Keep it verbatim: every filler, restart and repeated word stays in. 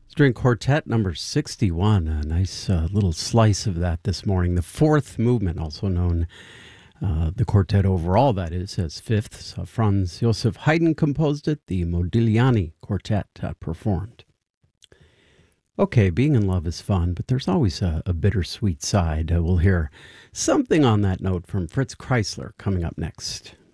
String Quartet number sixty-one, a nice uh, little slice of that this morning. The fourth movement, also known, uh, the quartet overall, that is, as fifths. Uh, Franz Josef Haydn composed it, the Modigliani Quartet uh, performed. Okay, being in love is fun, but there's always a, a bittersweet side. Uh, we'll hear something on that note from Fritz Kreisler coming up next.